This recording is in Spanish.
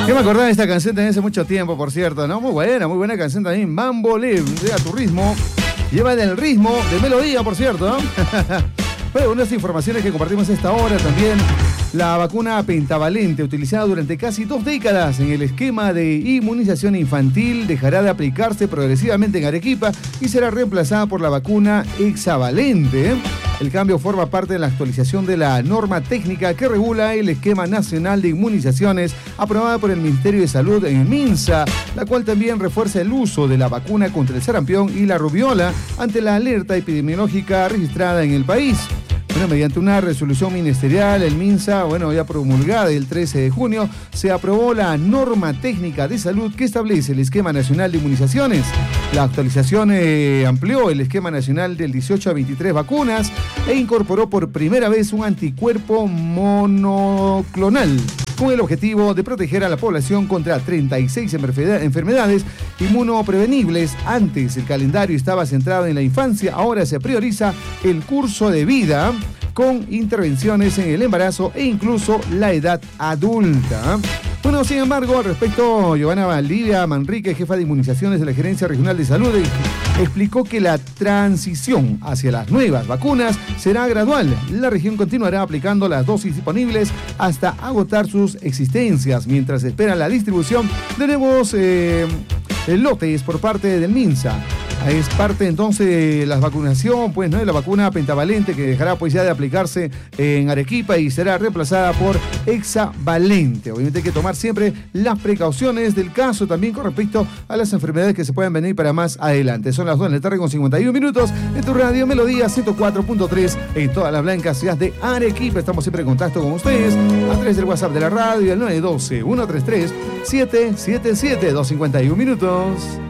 Yo me acordaba de esta canción también hace mucho tiempo, por cierto, ¿no? Muy buena canción también. Mambo Live, de A Tu Ritmo. Lleva del ritmo, de melodía, por cierto, ¿no? Bueno, unas informaciones que compartimos a esta hora también. La vacuna pentavalente, utilizada durante casi 2 décadas en el esquema de inmunización infantil, dejará de aplicarse progresivamente en Arequipa y será reemplazada por la vacuna hexavalente. El cambio forma parte de la actualización de la norma técnica que regula el esquema nacional de inmunizaciones aprobada por el Ministerio de Salud en el MINSA, la cual también refuerza el uso de la vacuna contra el sarampión y la rubiola ante la alerta epidemiológica registrada en el país. Bueno, mediante una resolución ministerial, el MINSA, ya promulgada el 13 de junio, se aprobó la norma técnica de salud que establece el esquema nacional de inmunizaciones. La actualización amplió el esquema nacional del 18 a 23 vacunas e incorporó por primera vez un anticuerpo monoclonal, con el objetivo de proteger a la población contra 36 enfermedades inmunoprevenibles. Antes el calendario estaba centrado en la infancia, ahora se prioriza el curso de vida con intervenciones en el embarazo e incluso la edad adulta. Bueno, sin embargo, al respecto, Giovanna Valdivia Manrique, jefa de inmunizaciones de la Gerencia Regional de Salud, explicó que la transición hacia las nuevas vacunas será gradual. La región continuará aplicando las dosis disponibles hasta agotar sus existencias, mientras espera la distribución de nuevos lotes por parte del MINSA. Es parte entonces de la vacunación, de la vacuna pentavalente que dejará ya de aplicarse en Arequipa y será reemplazada por hexavalente. Obviamente hay que tomar siempre las precauciones del caso también con respecto a las enfermedades que se pueden venir para más adelante. Son las 2 de la tarde con 51 minutos en tu radio Melodía 104.3 en toda la blanca ciudad de Arequipa. Estamos siempre en contacto con ustedes a través del WhatsApp de la radio, el 912-133-777, 2:51 minutos.